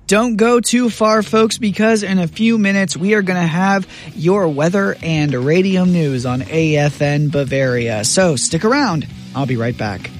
Don't go too far, folks, because in a few minutes we are going to have your weather and radio news on AFN Bavaria. So stick around. I'll be right back.